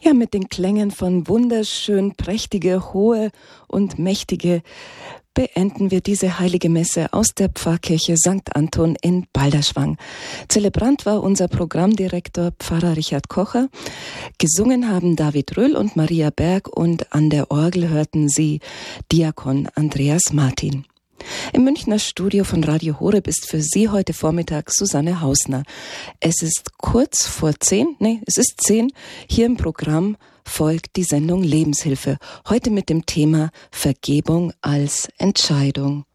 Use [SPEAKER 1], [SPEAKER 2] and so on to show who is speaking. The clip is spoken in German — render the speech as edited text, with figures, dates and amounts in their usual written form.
[SPEAKER 1] Ja, mit den Klängen von wunderschön prächtige, hohe und mächtige beenden wir diese heilige Messe aus der Pfarrkirche St. Anton in Balderschwang. Zelebrant war unser Programmdirektor Pfarrer Richard Kocher. Gesungen haben David Röhl und Maria Berg und an der Orgel hörten Sie Diakon Andreas Martin. Im Münchner Studio von Radio Horeb ist für Sie heute Vormittag Susanne Hausner. Es ist kurz vor 10, es ist 10. Hier im Programm folgt die Sendung Lebenshilfe. Heute mit dem Thema Vergebung als Entscheidung.